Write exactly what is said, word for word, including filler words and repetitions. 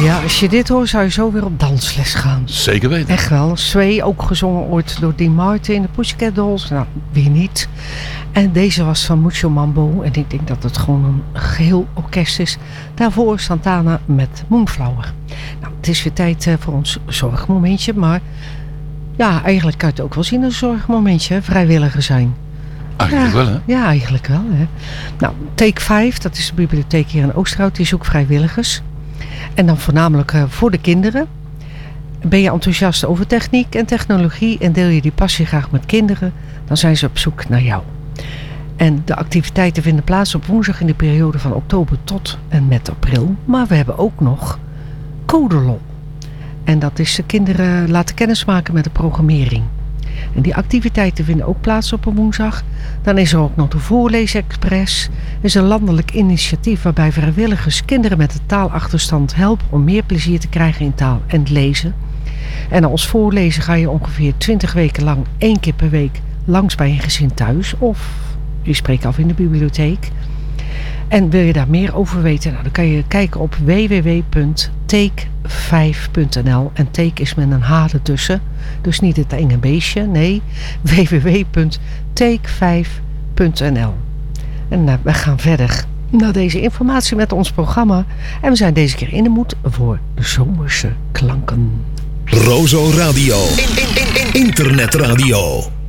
Ja, als je dit hoort zou je zo weer op dansles gaan. Zeker weten. Echt wel. Sway, ook gezongen ooit door Dean Martin, de Pussycat Dolls. Nou, wie niet. En deze was van Mucho Mambo. En ik denk dat het gewoon een geheel orkest is. Daarvoor Santana met Moonflower. Nou, het is weer tijd voor ons zorgmomentje. Maar ja, eigenlijk kan je het ook wel zien als een zorgmomentje. Vrijwilliger zijn. Eigenlijk ja, wel, hè? Ja, eigenlijk wel. Hè. Nou, Take vijf, dat is de bibliotheek hier in Oosterhout. Die zoekt vrijwilligers. En dan voornamelijk uh, voor de kinderen. Ben je enthousiast over techniek en technologie en deel je die passie graag met kinderen, dan zijn ze op zoek naar jou. En de activiteiten vinden plaats op woensdag in de periode van oktober tot en met april. Maar we hebben ook nog Codelol. En dat is de kinderen laten kennismaken met de programmering. En die activiteiten vinden ook plaats op een woensdag. Dan is er ook nog de Voorleesexpress. Dat is een landelijk initiatief waarbij vrijwilligers kinderen met een taalachterstand helpen om meer plezier te krijgen in taal en lezen. En als voorlezer ga je ongeveer twintig weken lang één keer per week langs bij een gezin thuis. Of je spreekt af in de bibliotheek. En wil je daar meer over weten? Nou, dan kan je kijken op w w w punt take vijf punt n l. En take is met een H ertussen. Dus niet het enge beestje. Nee, w w w punt take vijf punt n l. En uh, we gaan verder naar deze informatie met ons programma. En we zijn deze keer in de moed voor de zomerse klanken. Rozo Radio. In, in, in, in. Internetradio.